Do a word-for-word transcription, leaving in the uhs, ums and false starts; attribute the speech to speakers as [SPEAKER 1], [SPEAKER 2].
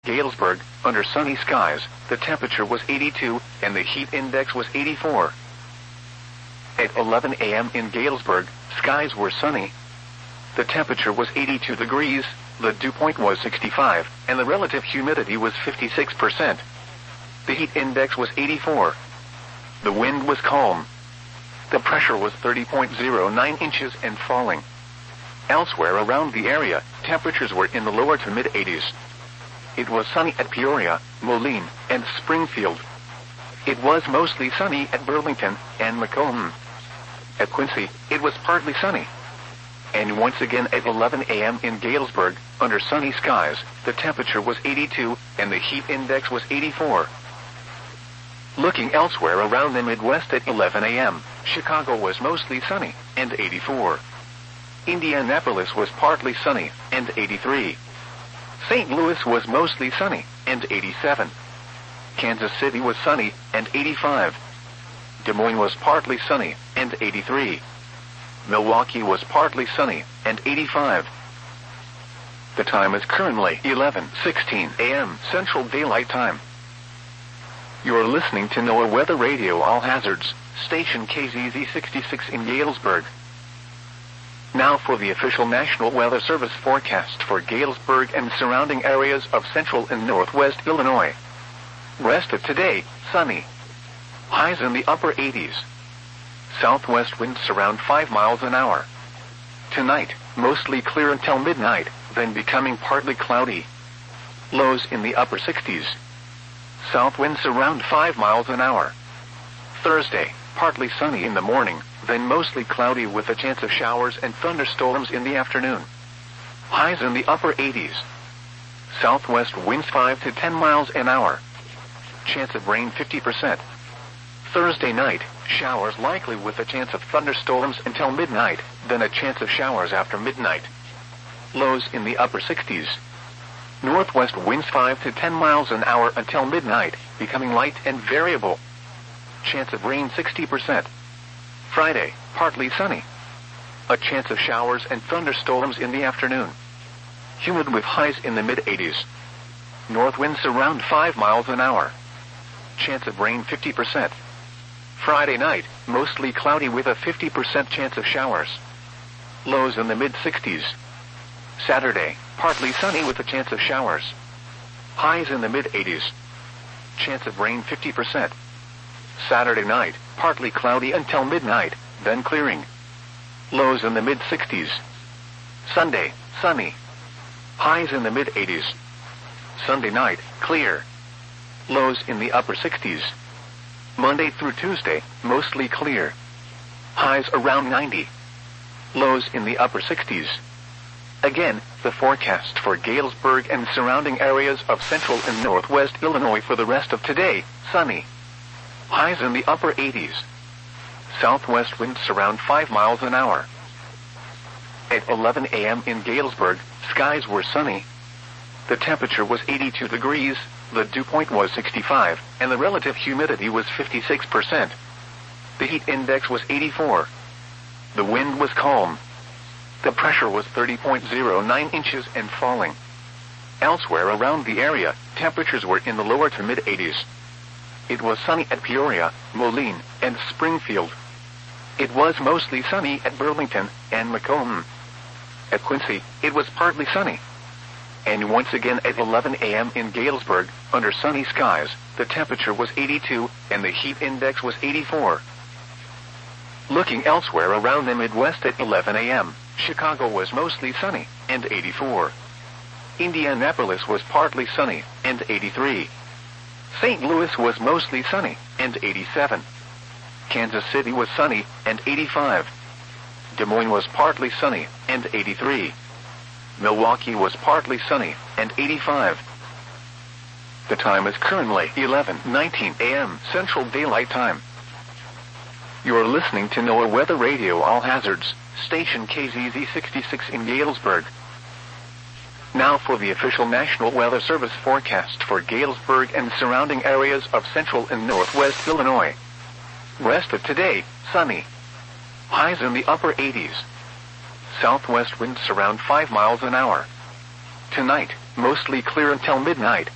[SPEAKER 1] Galesburg, under sunny skies, the temperature was eighty-two, and the heat index was eighty-four. At eleven a m in Galesburg, skies were sunny. The temperature was eighty-two degrees, the dew point was sixty-five, and the relative humidity was fifty-six percent. The heat index was eighty-four. The wind was calm. The pressure was thirty point zero nine inches and falling. Elsewhere around the area, temperatures were in the lower to mid-eighties. It was sunny at Peoria, Moline, and Springfield. It was mostly sunny at Burlington and Macomb. At Quincy, it was partly sunny. And once again at eleven a m in Galesburg, under sunny skies, the temperature was eighty-two, and the heat index was eighty-four. Looking elsewhere around the Midwest at eleven a m, Chicago was mostly sunny, and eighty-four. Indianapolis was partly sunny, and eighty-three. Saint Louis was mostly sunny, and eighty-seven. Kansas City was sunny, and eighty-five. Des Moines was partly sunny, and eighty-three. Milwaukee was partly sunny, and eighty-five. The time is currently eleven sixteen a m Central Daylight Time. You are listening to NOAA Weather Radio All Hazards, station K Z Z sixty-six in Galesburg. Now for the official National Weather Service forecast for Galesburg and surrounding areas of central and northwest Illinois. Rest of today, sunny. Highs in the upper eighties. Southwest winds around five miles an hour. Tonight, mostly clear until midnight, then becoming partly cloudy. Lows in the upper sixties. South winds around five miles an hour. Thursday, partly sunny in the morning, then mostly cloudy with a chance of showers and thunderstorms in the afternoon. Highs in the upper eighties. Southwest winds five to ten miles an hour. Chance of rain fifty percent. Thursday night, showers likely with a chance of thunderstorms until midnight, then a chance of showers after midnight. Lows in the upper sixties. Northwest winds five to ten miles an hour until midnight, becoming light and variable. Chance of rain sixty percent. Friday, partly sunny. A chance of showers and thunderstorms in the afternoon. Humid with highs in the mid-eighties. North winds around five miles an hour. Chance of rain fifty percent. Friday night, mostly cloudy with a fifty percent chance of showers. Lows in the mid-sixties. Saturday, partly sunny with a chance of showers. Highs in the mid-eighties. Chance of rain fifty percent. Saturday night, partly cloudy until midnight, then clearing. Lows in the mid-sixties. Sunday, sunny. Highs in the mid-eighties. Sunday night, clear. Lows in the upper sixties. Monday through Tuesday, mostly clear. Highs around ninety. Lows in the upper sixties. Again, the forecast for Galesburg and surrounding areas of central and northwest Illinois for the rest of today, sunny. Highs in the upper eighties. Southwest winds around five miles an hour. At eleven a m in Galesburg, skies were sunny. The temperature was eighty-two degrees, the dew point was sixty-five, and the relative humidity was fifty-six percent. The heat index was eighty-four. The wind was calm. The pressure was thirty point zero nine inches and falling. Elsewhere around the area, temperatures were in the lower to mid-eighties. It was sunny at Peoria, Moline, and Springfield. It was mostly sunny at Burlington and Macomb. At Quincy, it was partly sunny. And once again at eleven a m in Galesburg, under sunny skies, the temperature was eighty-two, and the heat index was eighty-four. Looking elsewhere around the Midwest at eleven a m, Chicago was mostly sunny, and eighty-four. Indianapolis was partly sunny, and eighty-three. Saint Louis was mostly sunny, and eighty-seven. Kansas City was sunny, and eighty-five. Des Moines was partly sunny, and eighty-three. Milwaukee was partly sunny, and eighty-five. The time is currently eleven nineteen a m Central Daylight Time. You are listening to NOAA Weather Radio All Hazards, station K Z Z sixty-six in Galesburg. Now for the official National Weather Service forecast for Galesburg and surrounding areas of central and northwest Illinois. Rest of today, sunny. Highs in the upper eighties. Southwest winds around five miles an hour. Tonight, mostly clear until midnight,